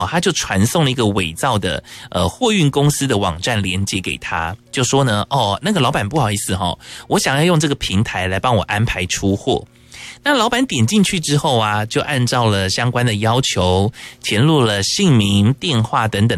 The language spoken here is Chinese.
他就传送了一个伪造的货运公司的网站连结给他，就说呢，那个老板不好意思我想要用这个平台来帮我安排出货。那老板点进去之后啊，就按照了相关的要求，填入了姓名、电话等等